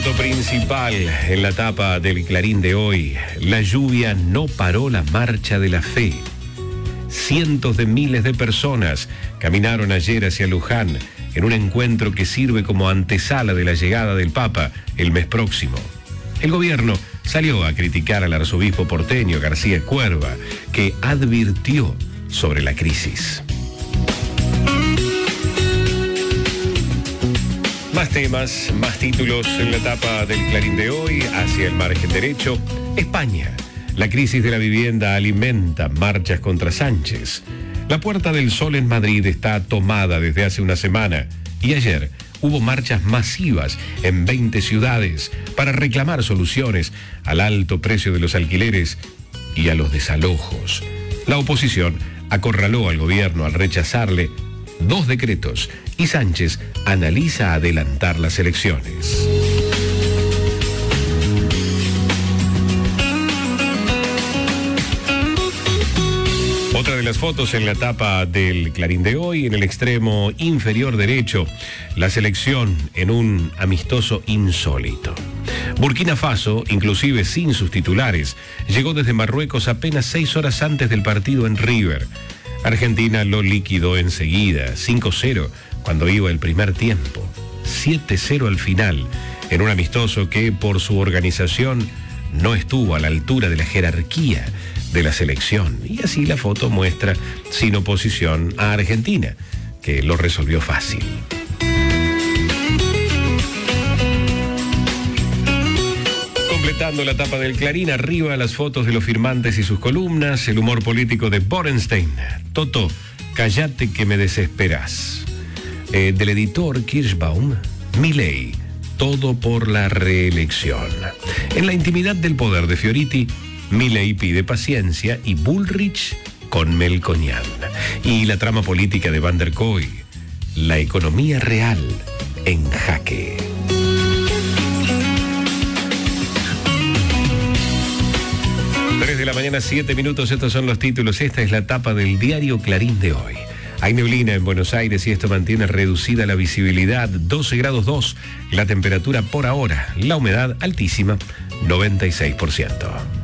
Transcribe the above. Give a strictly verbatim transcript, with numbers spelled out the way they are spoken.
Foto principal en la tapa del Clarín de hoy. La lluvia no paró la marcha de la fe. Cientos de miles de personas caminaron ayer hacia Luján en un encuentro que sirve como antesala de la llegada del Papa el mes próximo. El gobierno salió a criticar al arzobispo porteño García Cuerva, que advirtió sobre la crisis. Más temas, más títulos en la tapa del Clarín de hoy. Hacia el margen derecho, España. La crisis de la vivienda alimenta marchas contra Sánchez. La Puerta del Sol en Madrid está tomada desde hace una semana y ayer hubo marchas masivas en veinte ciudades para reclamar soluciones al alto precio de los alquileres y a los desalojos. La oposición acorraló al gobierno al rechazarle dos decretos y Sánchez analiza adelantar las elecciones. Otra de las fotos en la tapa del Clarín de hoy, en el extremo inferior derecho, la selección en un amistoso insólito. Burkina Faso, inclusive sin sus titulares, llegó desde Marruecos apenas seis horas antes del partido en River. Argentina lo liquidó enseguida, cinco cero, cuando iba el primer tiempo, siete cero al final, en un amistoso que por su organización no estuvo a la altura de la jerarquía de la selección. Y así la foto muestra sin oposición a Argentina, que lo resolvió fácil. Completando la tapa del Clarín, arriba las fotos de los firmantes y sus columnas, el humor político de Borenstein. Toto, cállate que me desesperás. Eh, del editor Kirschbaum, Milei, todo por la reelección. En la intimidad del poder de Fioriti, Milei pide paciencia y Bullrich con Melconian. Y la trama política de Van der Kooi, la economía real en jaque. tres de la mañana, siete minutos, estos son los títulos. Esta es la tapa del diario Clarín de hoy. Hay neblina en Buenos Aires y esto mantiene reducida la visibilidad, doce grados dos, la temperatura por ahora, la humedad altísima, noventa y seis por ciento.